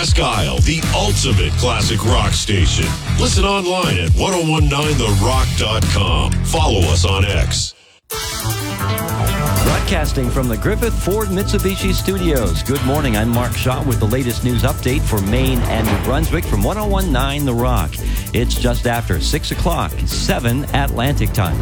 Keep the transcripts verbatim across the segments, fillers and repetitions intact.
Presque Isle, the ultimate classic rock station. Listen online at ten nineteen the rock dot com. Follow us on X. Broadcasting from the Griffith Ford Mitsubishi Studios. Good morning. I'm Mark Shaw with the latest news update for Maine and New Brunswick from ten nineteen The Rock. It's just after six o'clock, seven Atlantic time.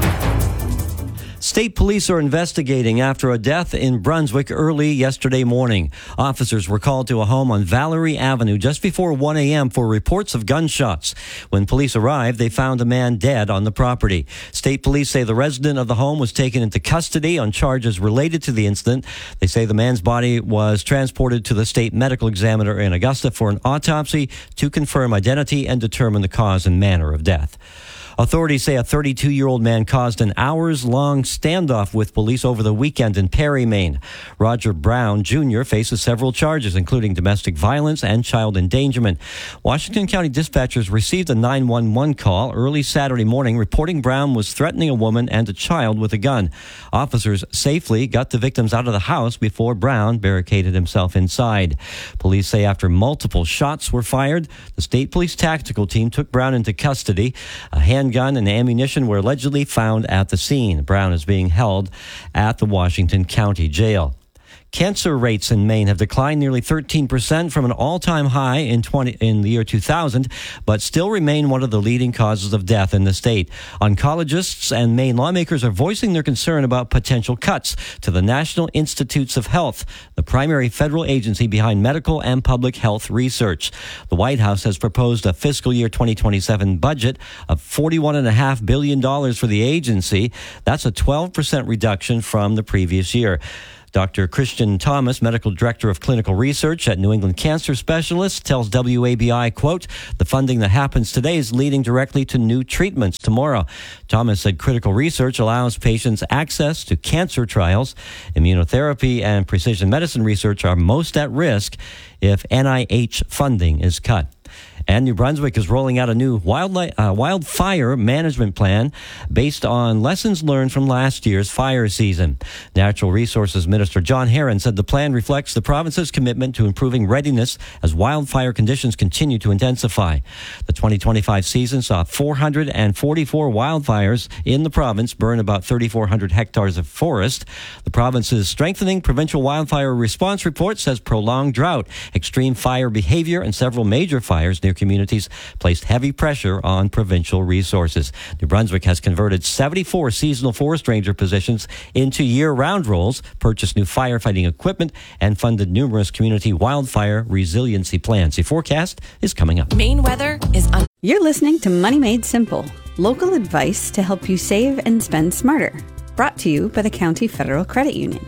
State police are investigating after a death in Brunswick early yesterday morning. Officers were called to a home on Valerie Avenue just before one a.m. for reports of gunshots. When police arrived, they found a man dead on the property. State police say the resident of the home was taken into custody on charges related to the incident. They say the man's body was transported to the state medical examiner in Augusta for an autopsy to confirm identity and determine the cause and manner of death. Authorities say a thirty-two-year-old man caused an hours-long standoff with police over the weekend in Perry, Maine. Roger Brown, Junior faces several charges, including domestic violence and child endangerment. Washington County dispatchers received a nine one one call early Saturday morning reporting Brown was threatening a woman and a child with a gun. Officers safely got the victims out of the house before Brown barricaded himself inside. Police say after multiple shots were fired, the state police tactical team took Brown into custody. A hand gun and ammunition were allegedly found at the scene. Brown is being held at the Washington County Jail. Cancer rates in Maine have declined nearly thirteen percent from an all-time high in twenty in the year two thousand, but still remain one of the leading causes of death in the state. Oncologists and Maine lawmakers are voicing their concern about potential cuts to the National Institutes of Health, the primary federal agency behind medical and public health research. The White House has proposed a fiscal year twenty twenty-seven budget of forty-one point five billion dollars for the agency. That's a twelve percent reduction from the previous year. Doctor Christian Thomas, medical director of clinical research at New England Cancer Specialists, tells W A B I, quote, the funding that happens today is leading directly to new treatments tomorrow. Thomas said critical research allows patients access to cancer trials. Immunotherapy and precision medicine research are most at risk if N I H funding is cut. And New Brunswick is rolling out a new wildlife, uh, wildfire management plan based on lessons learned from last year's fire season. Natural Resources Minister John Herron said the plan reflects the province's commitment to improving readiness as wildfire conditions continue to intensify. The twenty twenty-five season saw four hundred forty-four wildfires in the province burn about thirty-four hundred hectares of forest. The province's strengthening provincial wildfire response report says prolonged drought, extreme fire behavior, and several major fires near communities placed heavy pressure on provincial resources. New Brunswick has converted seventy-four seasonal forest ranger positions into year-round roles, purchased new firefighting equipment, and funded numerous community wildfire resiliency plans. The forecast is coming up. Maine weather is un- You're listening to Money Made Simple, local advice to help you save and spend smarter. Brought to you by the County Federal Credit Union.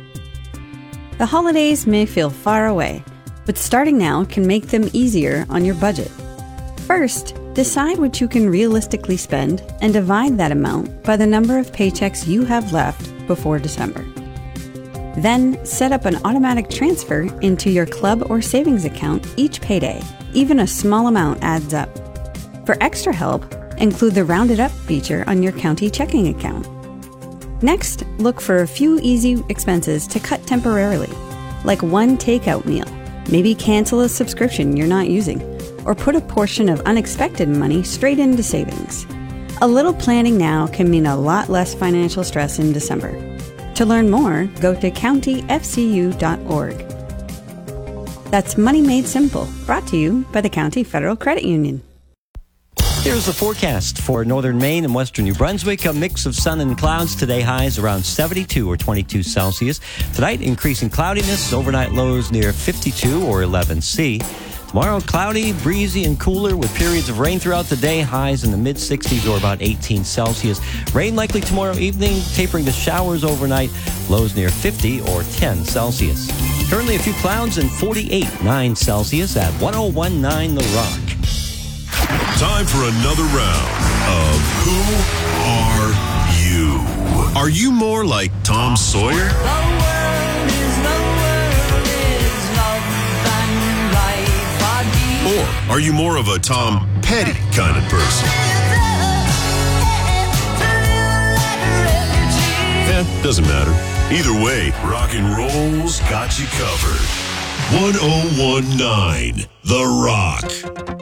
The holidays may feel far away, but starting now can make them easier on your budget. First, decide what you can realistically spend and divide that amount by the number of paychecks you have left before December. Then, set up an automatic transfer into your club or savings account each payday. Even a small amount adds up. For extra help, include the Rounded Up feature on your county checking account. Next, look for a few easy expenses to cut temporarily, like one takeout meal. Maybe cancel a subscription you're not using, or put a portion of unexpected money straight into savings. A little planning now can mean a lot less financial stress in December. To learn more, go to county f c u dot org. That's Money Made Simple, brought to you by the County Federal Credit Union. Here's the forecast for northern Maine and western New Brunswick. A mix of sun and clouds. Today highs around seventy-two or twenty-two Celsius. Tonight increasing cloudiness. Overnight lows near fifty-two or eleven C. Tomorrow cloudy, breezy, and cooler with periods of rain throughout the day. Highs in the mid sixties or about eighteen Celsius. Rain likely tomorrow evening, tapering to showers overnight. Lows near fifty or ten Celsius. Currently a few clouds and forty-eight, nine Celsius at ten nineteen The Rock. Time for another round of Who Are You? Are you more like Tom Sawyer? The world is the world is love and life are deep. Or are you more of a Tom Petty kind of person? Eh, doesn't matter. Either way, rock and roll's got you covered. one oh one nine The Rock.